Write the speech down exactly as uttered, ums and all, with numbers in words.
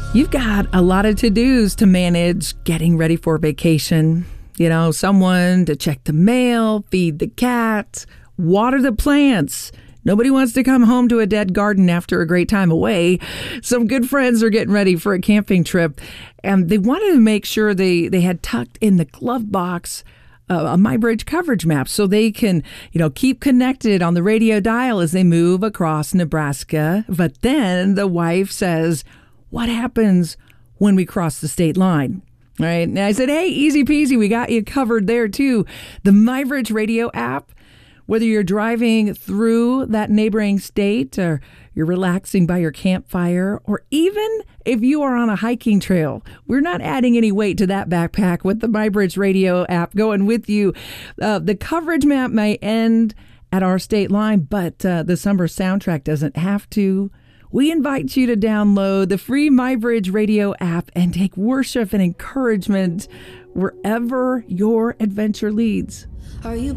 You've got a lot of to-dos to manage getting ready for vacation. You know, someone to check the mail, feed the cat, water the plants. Nobody wants to come home to a dead garden after a great time away. Some good friends are getting ready for a camping trip, and they wanted to make sure they, they had tucked in the glove box Uh, a MyBridge coverage map so they can, you know, keep connected on the radio dial as they move across Nebraska. But then the wife says, what happens when we cross the state line? All right. And I said, hey, easy peasy. We got you covered there, too. The MyBridge radio app, whether you're driving through that neighboring state or you're relaxing by your campfire, or even if you are on a hiking trail, we're not adding any weight to that backpack with the MyBridge radio app going with you. Uh, the coverage map may end at our state line, but uh, the summer soundtrack doesn't have to. We invite you to download the free MyBridge radio app and take worship and encouragement wherever your adventure leads. Are you